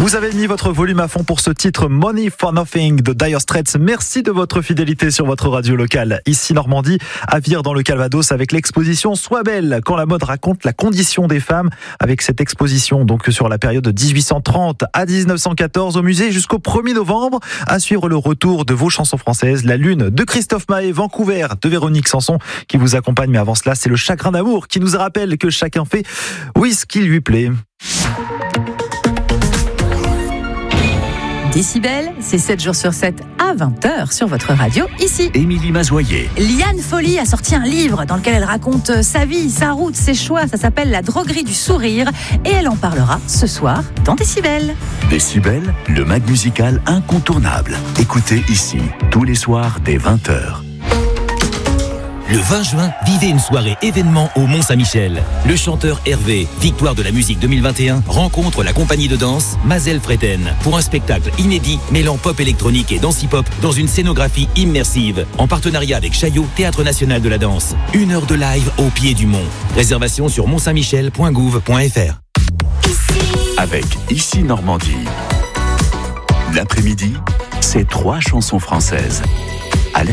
Vous avez mis votre volume à fond pour ce titre Money for Nothing de Dire Straits. Merci de votre fidélité sur votre radio locale. Ici Normandie, à Vire dans le Calvados avec l'exposition Sois belle, quand la mode raconte la condition des femmes. Avec cette exposition donc sur la période de 1830 à 1914 au musée jusqu'au 1er novembre. À suivre le retour de vos chansons françaises, La Lune de Christophe Maé, Vancouver de Véronique Sanson qui vous accompagne. Mais avant cela, c'est le Chagrin d'amour qui nous rappelle que chacun fait ce qui lui plaît. Décibel, c'est 7 jours sur 7 à 20h sur votre radio, ici. Émilie Mazoyer. Liane Folly a sorti un livre dans lequel elle raconte sa vie, sa route, ses choix. Ça s'appelle La droguerie du sourire et elle en parlera ce soir dans Décibel. Décibel, le mag musical incontournable. Écoutez ici, tous les soirs dès 20h. Le 20 juin, vivez une soirée événement au Mont-Saint-Michel. Le chanteur Hervé, victoire de la musique 2021, rencontre la compagnie de danse Mazel Freten pour un spectacle inédit mêlant pop électronique et danse-hip-hop dans une scénographie immersive en partenariat avec Chaillot, Théâtre National de la Danse. 1 heure de live au pied du mont. Réservation sur montsaintmichel.gouv.fr. Avec Ici Normandie. L'après-midi, c'est 3 chansons françaises.